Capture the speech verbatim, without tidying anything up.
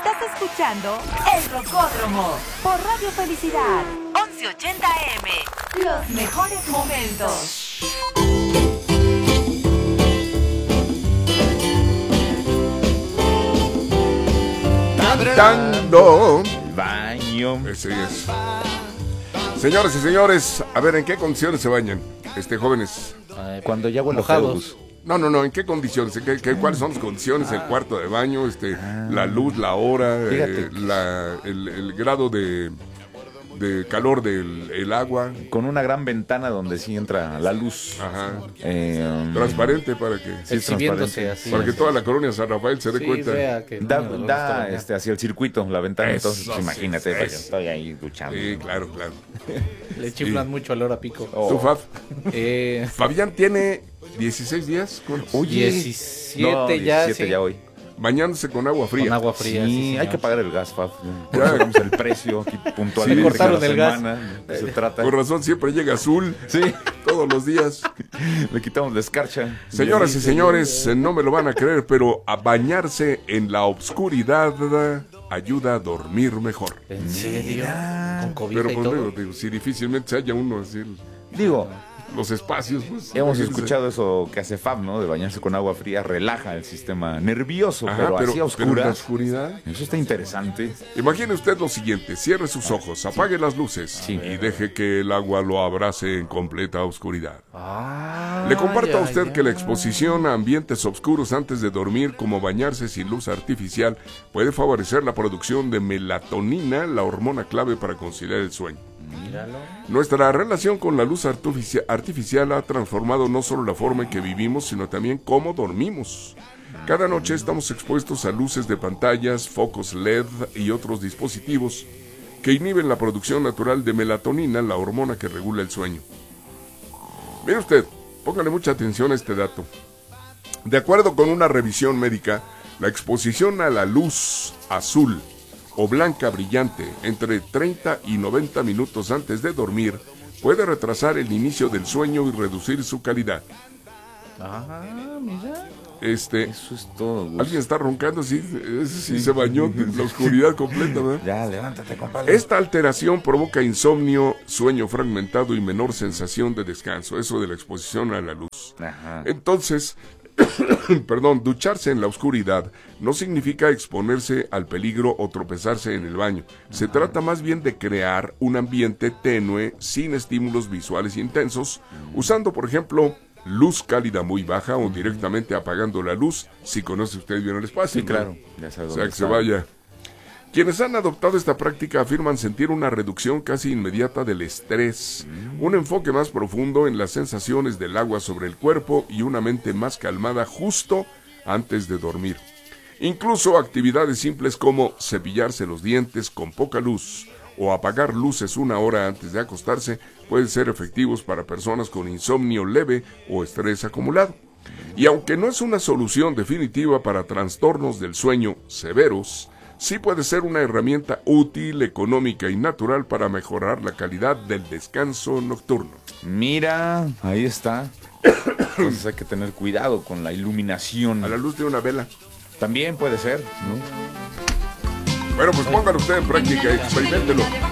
Estás escuchando El Rocódromo por Radio Felicidad once ochenta A M. Los mejores momentos. Dando el baño. Ese es. Señores y señores, a ver, ¿en qué condiciones se bañan? Este, jóvenes. Cuando ya huele mojados. No, no, no, ¿en qué condiciones? ¿Qué, qué, ¿Cuáles son las condiciones? El cuarto de baño, este, la luz, la hora, eh, la, el, el grado de, de calor del el agua. Con una gran ventana donde sí entra la luz. Ajá. Eh, um, transparente para que sí, exhibiéndose así. para que toda la colonia San Rafael se dé sí, cuenta. Vea que da no, da este, hacia el circuito, la ventana. Eso, Entonces, pues, sí, imagínate, eso. vaya, estoy ahí luchando. Sí, claro, claro. le chiflan sí. mucho al hora pico. Oh. ¿Tú, Fab? Eh, Fabián tiene dieciséis días con, Oye, diecisiete no, ya, diecisiete sí. ya hoy. bañándose con agua fría. Con agua fría. Sí, sí, hay señor. que pagar el gas, Fab. Ya. Ya sabemos el precio aquí puntualmente. Sí, cortaron cada el gas. semana, de eso se trata. Por razón siempre llega azul. Sí, Todos los días. le quitamos la escarcha. Señoras y señores, eh, no me lo van a creer, pero a bañarse en la obscuridad ayuda a dormir mejor. ¿En serio? Con cobija Pero y pues todo. digo, digo, si difícilmente se halla uno así el- Digo, los espacios, pues. hemos imagínense. escuchado eso que hace Fab, ¿no? De bañarse con agua fría, relaja el sistema nervioso, Ajá, pero, pero, así a pero en la oscuras. oscuridad. Eso está interesante. Imagine usted lo siguiente, cierre sus ojos, apague las luces Sí. y deje que el agua lo abrace en completa oscuridad. Ah, Le comparto a ya, usted ya. que la exposición a ambientes oscuros antes de dormir, como bañarse sin luz artificial, puede favorecer la producción de melatonina, la hormona clave para conciliar el sueño. Míralo. Nuestra relación con la luz artifici- artificial ha transformado no solo la forma en que vivimos, sino también cómo dormimos. Cada noche estamos expuestos a luces de pantallas, focos L E D y otros dispositivos que inhiben la producción natural de melatonina, la hormona que regula el sueño. Mire usted, póngale mucha atención a este dato. De acuerdo con una revisión médica, la exposición a la luz azul o blanca brillante entre treinta y noventa minutos antes de dormir puede retrasar el inicio del sueño y reducir su calidad. Ah, mira. Este, Eso es todo, Gus. alguien está roncando, sí, ese sí se bañó en la oscuridad completa, ¿verdad? Ya, levántate, compadre. Esta alteración provoca insomnio, sueño fragmentado y menor sensación de descanso, eso de la exposición a la luz. Ajá. Entonces, perdón, ducharse en la oscuridad no significa exponerse al peligro o tropezarse en el baño. Se trata más bien de crear un ambiente tenue, sin estímulos visuales intensos, usando, por ejemplo, luz cálida muy baja o directamente apagando la luz, si conoce usted bien el espacio. Sí, ¿no? claro. Ya sabe O dónde sea, que se está. vaya. Quienes han adoptado esta práctica afirman sentir una reducción casi inmediata del estrés, un enfoque más profundo en las sensaciones del agua sobre el cuerpo y una mente más calmada justo antes de dormir. Incluso actividades simples como cepillarse los dientes con poca luz o apagar luces una hora antes de acostarse pueden ser efectivos para personas con insomnio leve o estrés acumulado. Y aunque no es una solución definitiva para trastornos del sueño severos, sí puede ser una herramienta útil, económica y natural para mejorar la calidad del descanso nocturno. Mira, ahí está. Entonces hay que tener cuidado con la iluminación. A la luz de una vela. También puede ser, ¿no? Bueno, pues póngalo usted en práctica y experiméntelo.